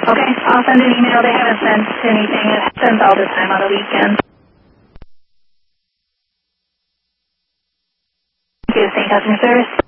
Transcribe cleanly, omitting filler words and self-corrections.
Okay, I'll send an email. They haven't sent anything. It sends all the time on the weekends. Thank you, St. Customer Service.